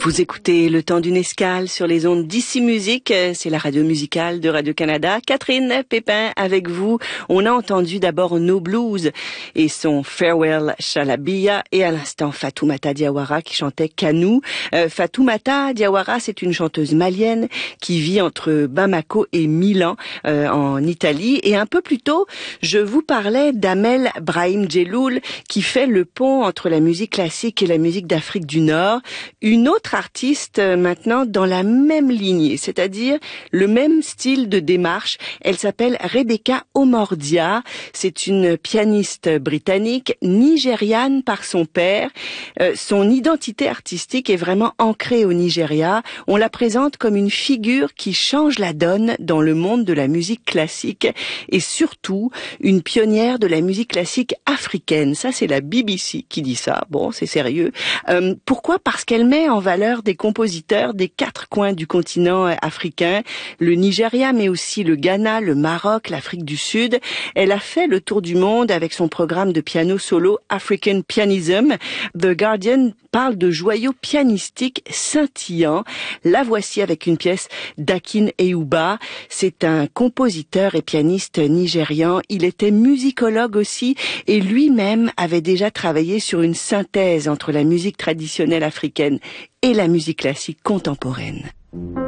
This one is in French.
Vous écoutez Le Temps d'une escale sur les ondes d'Ici Musique, c'est la radio musicale de Radio-Canada. Catherine Pépin avec vous. On a entendu d'abord No Blues et son Farewell Shalabiya et à l'instant Fatoumata Diawara qui chantait Kanou. Fatoumata Diawara, c'est une chanteuse malienne qui vit entre Bamako et Milan en Italie. Et un peu plus tôt, je vous parlais d'Amel Brahim Djeloul qui fait le pont entre la musique classique et la musique d'Afrique du Nord. Une autre artiste maintenant dans la même lignée, c'est-à-dire le même style de démarche. Elle s'appelle Rebecca Omordia. C'est une pianiste britannique, nigériane par son père. Son identité artistique est vraiment ancrée au Nigeria. On la présente comme une figure qui change la donne dans le monde de la musique classique et surtout une pionnière de la musique classique africaine. Ça, c'est la BBC qui dit ça. Bon, c'est sérieux. Pourquoi ? Parce qu'elle met en valeur des compositeurs des quatre coins du continent africain, le Nigeria, mais aussi le Ghana, le Maroc, l'Afrique du Sud. Elle a fait le tour du monde avec son programme de piano solo African Pianism. The Guardian parle de joyaux pianistiques scintillants. La voici avec une pièce d'Akin Eyuba. C'est un compositeur et pianiste nigérian. Il était musicologue aussi et lui-même avait déjà travaillé sur une synthèse entre la musique traditionnelle africaine et la musique classique contemporaine.